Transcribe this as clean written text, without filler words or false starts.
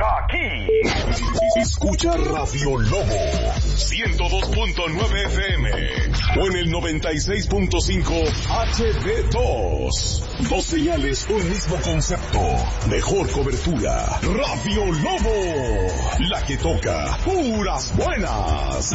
está aquí. Escucha Radio Lobo 102.9 FM o en el 96.5 HD2. Dos señales, un mismo concepto. Mejor cobertura. Radio Lobo, la que toca puras buenas.